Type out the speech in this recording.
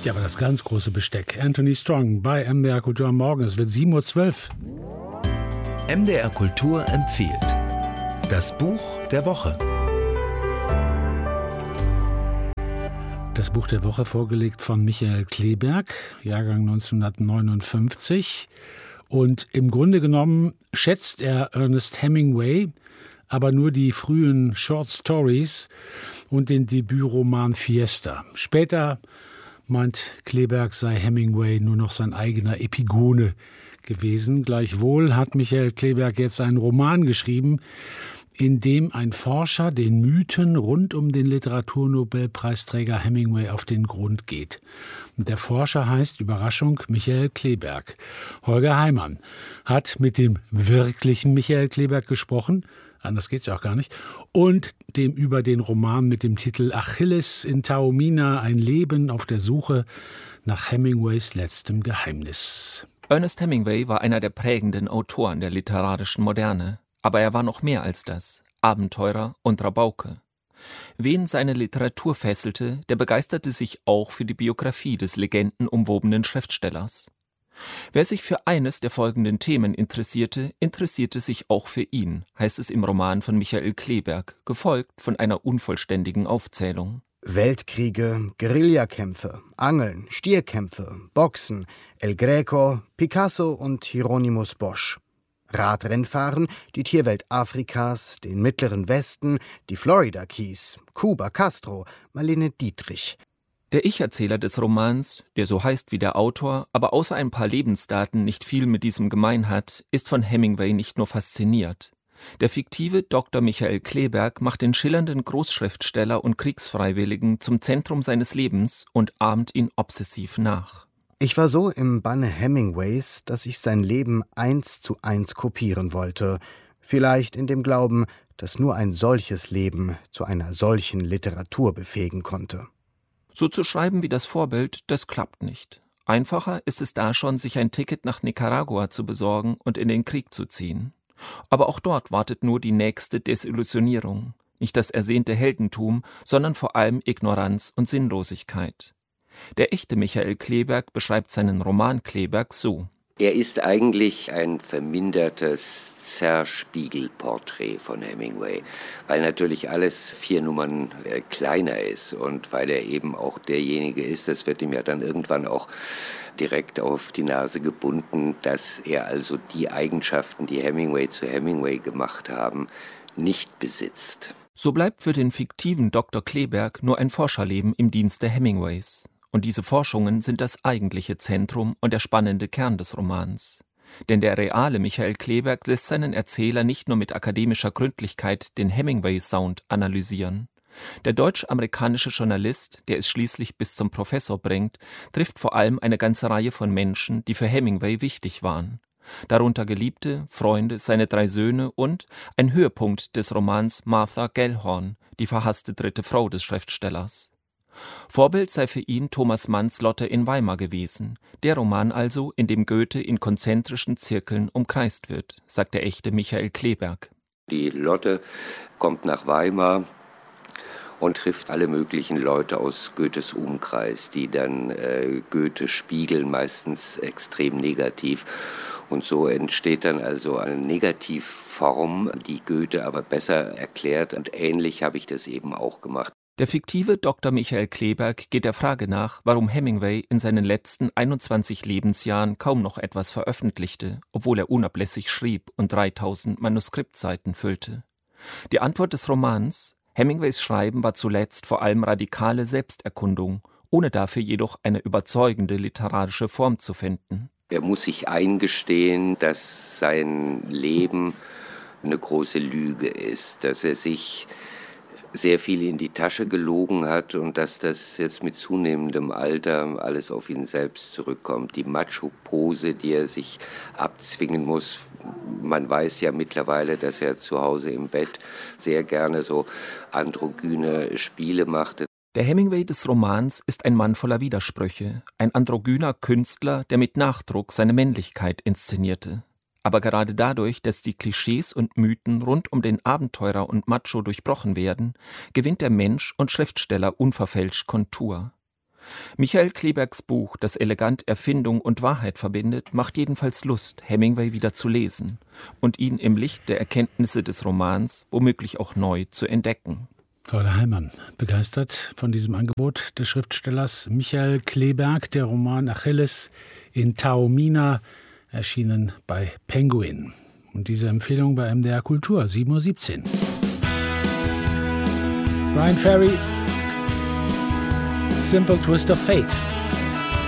Ja, aber das ganz große Besteck. Anthony Strong bei MDR Kultur am Morgen. Es wird 7:12 Uhr. MDR Kultur empfiehlt das Buch der Woche. Das Buch der Woche vorgelegt von Michael Kleeberg, Jahrgang 1959. Und im Grunde genommen schätzt er Ernest Hemingway, aber nur die frühen Short Stories und den Debütroman Fiesta. Später meint Kleeberg, sei Hemingway nur noch sein eigener Epigone gewesen. Gleichwohl hat Michael Kleeberg jetzt einen Roman geschrieben, in dem ein Forscher den Mythen rund um den Literaturnobelpreisträger Hemingway auf den Grund geht. Und der Forscher heißt, Überraschung, Michael Kleeberg. Holger Heimann hat mit dem wirklichen Michael Kleeberg gesprochen, anders geht's ja auch gar nicht, und dem über den Roman mit dem Titel Achilles in Taormina, ein Leben auf der Suche nach Hemingways letztem Geheimnis. Ernest Hemingway war einer der prägenden Autoren der literarischen Moderne. Aber er war noch mehr als das, Abenteurer und Rabauke. Wen seine Literatur fesselte, der begeisterte sich auch für die Biografie des legendenumwobenen Schriftstellers. Wer sich für eines der folgenden Themen interessierte sich auch für ihn, heißt es im Roman von Michael Kleeberg, gefolgt von einer unvollständigen Aufzählung. Weltkriege, Guerillakämpfe, Angeln, Stierkämpfe, Boxen, El Greco, Picasso und Hieronymus Bosch. Radrennfahren, die Tierwelt Afrikas, den Mittleren Westen, die Florida Keys, Kuba, Castro, Marlene Dietrich. Der Ich-Erzähler des Romans, der so heißt wie der Autor, aber außer ein paar Lebensdaten nicht viel mit diesem gemein hat, ist von Hemingway nicht nur fasziniert. Der fiktive Dr. Michael Kleeberg macht den schillernden Großschriftsteller und Kriegsfreiwilligen zum Zentrum seines Lebens und ahmt ihn obsessiv nach. Ich war so im Banne Hemingways, dass ich sein Leben 1:1 kopieren wollte. Vielleicht in dem Glauben, dass nur ein solches Leben zu einer solchen Literatur befähigen konnte. So zu schreiben wie das Vorbild, das klappt nicht. Einfacher ist es da schon, sich ein Ticket nach Nicaragua zu besorgen und in den Krieg zu ziehen. Aber auch dort wartet nur die nächste Desillusionierung. Nicht das ersehnte Heldentum, sondern vor allem Ignoranz und Sinnlosigkeit. Der echte Michael Kleeberg beschreibt seinen Roman Kleeberg so. Er ist eigentlich ein vermindertes Zerspiegelporträt von Hemingway, weil natürlich alles 4 Nummern kleiner ist und weil er eben auch derjenige ist, das wird ihm ja dann irgendwann auch direkt auf die Nase gebunden, dass er also die Eigenschaften, die Hemingway zu Hemingway gemacht haben, nicht besitzt. So bleibt für den fiktiven Dr. Kleeberg nur ein Forscherleben im Dienste Hemingways. Und diese Forschungen sind das eigentliche Zentrum und der spannende Kern des Romans. Denn der reale Michael Kleeberg lässt seinen Erzähler nicht nur mit akademischer Gründlichkeit den Hemingway-Sound analysieren. Der deutsch-amerikanische Journalist, der es schließlich bis zum Professor bringt, trifft vor allem eine ganze Reihe von Menschen, die für Hemingway wichtig waren. Darunter Geliebte, Freunde, seine 3 Söhne und ein Höhepunkt des Romans Martha Gellhorn, die verhasste 3. Frau des Schriftstellers. Vorbild sei für ihn Thomas Manns Lotte in Weimar gewesen, der Roman also, in dem Goethe in konzentrischen Zirkeln umkreist wird, sagt der echte Michael Kleeberg. Die Lotte kommt nach Weimar und trifft alle möglichen Leute aus Goethes Umkreis, die dann Goethe spiegeln, meistens extrem negativ. Und so entsteht dann also eine Negativform, die Goethe aber besser erklärt. Und ähnlich habe ich das eben auch gemacht. Der fiktive Dr. Michael Kleeberg geht der Frage nach, warum Hemingway in seinen letzten 21 Lebensjahren kaum noch etwas veröffentlichte, obwohl er unablässig schrieb und 3000 Manuskriptseiten füllte. Die Antwort des Romans: Hemingways Schreiben war zuletzt vor allem radikale Selbsterkundung, ohne dafür jedoch eine überzeugende literarische Form zu finden. Er muss sich eingestehen, dass sein Leben eine große Lüge ist, dass er sich sehr viel in die Tasche gelogen hat und dass das jetzt mit zunehmendem Alter alles auf ihn selbst zurückkommt. Die Macho-Pose, die er sich abzwingen muss. Man weiß ja mittlerweile, dass er zu Hause im Bett sehr gerne so androgyne Spiele machte. Der Hemingway des Romans ist ein Mann voller Widersprüche, ein androgyner Künstler, der mit Nachdruck seine Männlichkeit inszenierte. Aber gerade dadurch, dass die Klischees und Mythen rund um den Abenteurer und Macho durchbrochen werden, gewinnt der Mensch und Schriftsteller unverfälscht Kontur. Michael Kleebergs Buch, das elegant Erfindung und Wahrheit verbindet, macht jedenfalls Lust, Hemingway wieder zu lesen und ihn im Licht der Erkenntnisse des Romans womöglich auch neu zu entdecken. Paula Heimann, begeistert von diesem Angebot des Schriftstellers Michael Kleeberg, der Roman Achilles in Taormina, erschienen bei Penguin. Und diese Empfehlung bei MDR Kultur, 7:17 Uhr. Bryan Ferry, Simple Twist of Fate.